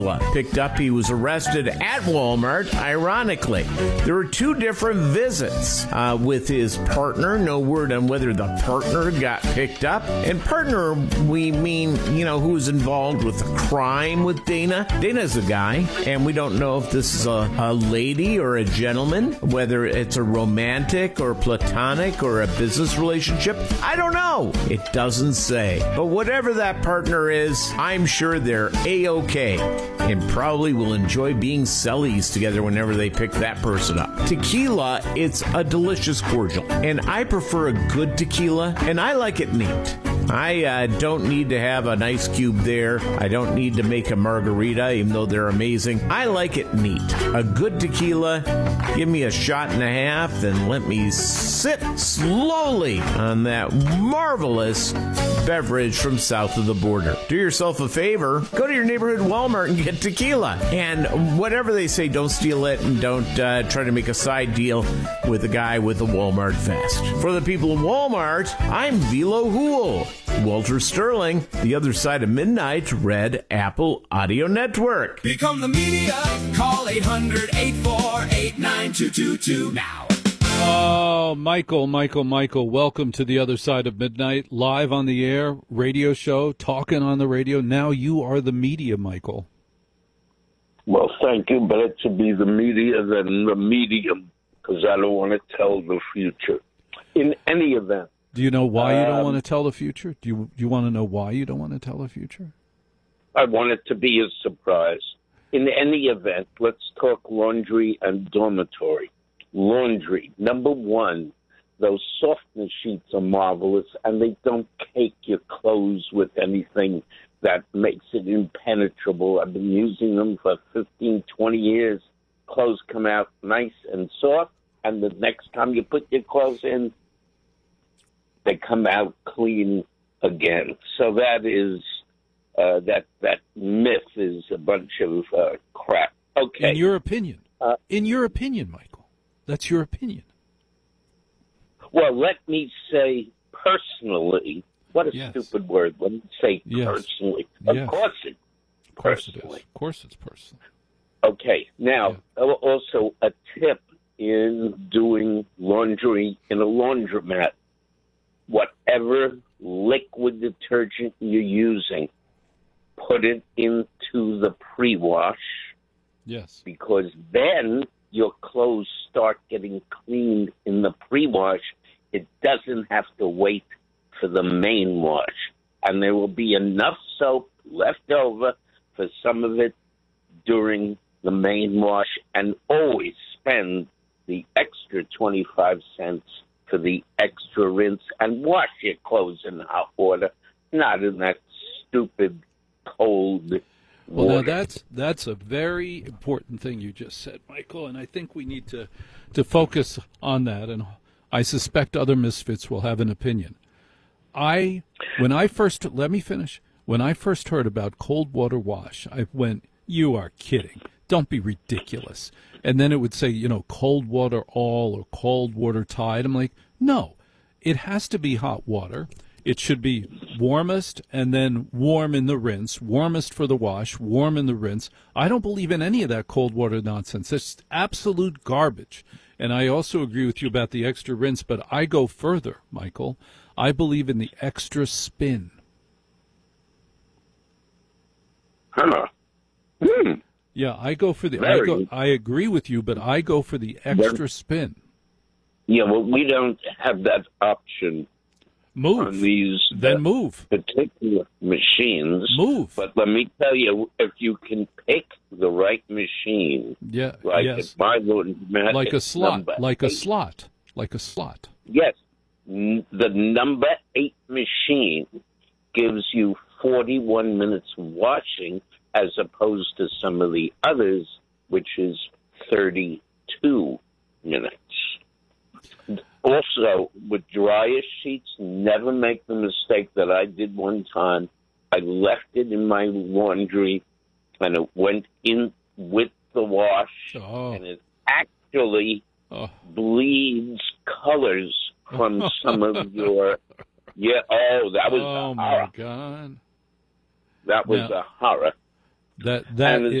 picked up. He was arrested at Walmart. Ironically, there were two different visits with his partner. No word on whether the partner got picked up. And partner, we mean, who was involved with the crime with Dana. Dana's a guy, and we don't know if this is a lady or a gentleman, whether it's a romantic or platonic or a business relationship. I don't know. It doesn't say. But whatever that partner is, I'm sure they're A-OK. And probably will enjoy being cellies together whenever they pick that person up. Tequila, it's a delicious cordial. And I prefer a good tequila, and I like it neat. I don't need to have an ice cube there. I don't need to make a margarita, even though they're amazing. I like it neat. A good tequila, give me a shot and a half, and let me sip slowly on that marvelous beverage from south of the border. Do yourself a favor, go to your neighborhood Walmart and get tequila. And whatever they say, don't steal it, and don't try to make a side deal with the guy with the Walmart vest. For the people of Walmart, I'm Velo Hool. Walter Sterling, The Other Side of Midnight, Red Apple Audio Network. Become the media. Call 800-848-9222 now. Oh, Michael, welcome to The Other Side of Midnight, live on the air, radio show, talking on the radio. Now you are the media, Michael. Well, thank you, but it should be the media than the medium, because I don't want to tell the future. In any event. Do you know why you don't want to tell the future? Do you want to know why you don't want to tell the future? I want it to be a surprise. In any event, let's talk laundry and dormitory. Laundry, number one, those softness sheets are marvelous, and they don't cake your clothes with anything that makes it impenetrable. I've been using them for 15, 20 years. Clothes come out nice and soft, and the next time you put your clothes in, they come out clean again. So that is that myth is a bunch of crap. Okay. In your opinion, Michael, that's your opinion. Well, let me say personally. What a stupid word. Let me say personally. Of course it. Of course it is. Of course it's personal. Okay. Now, also a tip in doing laundry in a laundromat. Whatever liquid detergent you're using, put it into the pre-wash. Yes. Because then your clothes start getting cleaned in the pre-wash. It doesn't have to wait for the main wash. And there will be enough soap left over for some of it during the main wash. And always spend the extra 25 cents for the extra rinse, and wash your clothes in hot water, not in that stupid cold water. Well, now that's a very important thing you just said, Michael, and I think we need to focus on that, and I suspect other misfits will have an opinion. When I first heard about cold water wash, I went, you are kidding. Don't be ridiculous. And then it would say, cold water all or cold water tide. I'm like, no, it has to be hot water. It should be warmest and then warm in the rinse, warmest for the wash, warm in the rinse. I don't believe in any of that cold water nonsense. It's absolute garbage. And I also agree with you about the extra rinse, but I go further, Michael. I believe in the extra spin. Huh. Yeah, I go for I agree with you, but I go for the extra spin. Yeah, well, we don't have that option. Move. On these move. Particular machines. Move. But let me tell you, if you can pick the right machine, my laundromat, like a slot. Yes, the number 8 machine gives you 41 minutes washing, as opposed to some of the others, which is 32 minutes. Also, with dryer sheets, never make the mistake that I did one time. I left it in my laundry, and it went in with the wash, and it actually bleeds colors from some of your... Yeah, that was a horror. My God. That was a horror. That And